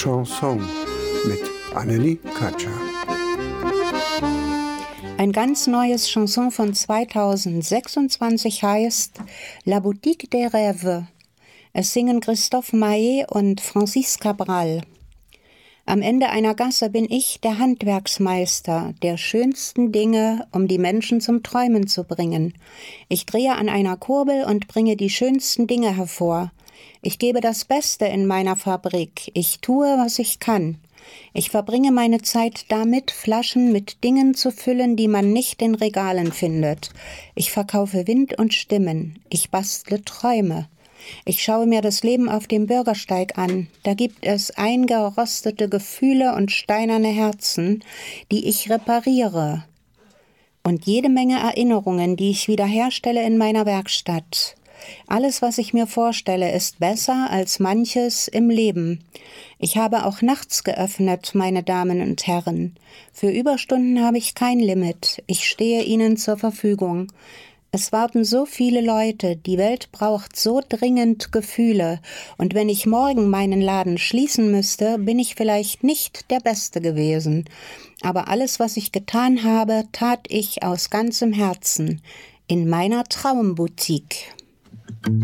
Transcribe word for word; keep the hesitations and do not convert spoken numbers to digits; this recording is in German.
Chanson mit Annelie Katscher. Ein ganz neues Chanson von zweitausendsechsundzwanzig heißt La Boutique des Rêves. Es singen Christophe Maé und Francis Cabral. Am Ende einer Gasse bin ich der Handwerksmeister der schönsten Dinge, um die Menschen zum Träumen zu bringen. Ich drehe an einer Kurbel und bringe die schönsten Dinge hervor. Ich gebe das Beste in meiner Fabrik. Ich tue, was ich kann. Ich verbringe meine Zeit damit, Flaschen mit Dingen zu füllen, die man nicht in Regalen findet. Ich verkaufe Wind und Stimmen. Ich bastle Träume. Ich schaue mir das Leben auf dem Bürgersteig an. Da gibt es eingerostete Gefühle und steinerne Herzen, die ich repariere. Und jede Menge Erinnerungen, die ich wiederherstelle in meiner Werkstatt. Alles, was ich mir vorstelle, ist besser als manches im Leben. Ich habe auch nachts geöffnet, meine Damen und Herren. Für Überstunden habe ich kein Limit. Ich stehe Ihnen zur Verfügung. Es warten so viele Leute, die Welt braucht so dringend Gefühle. Und wenn ich morgen meinen Laden schließen müsste, bin ich vielleicht nicht der Beste gewesen. Aber alles, was ich getan habe, tat ich aus ganzem Herzen. In meiner Traumboutique.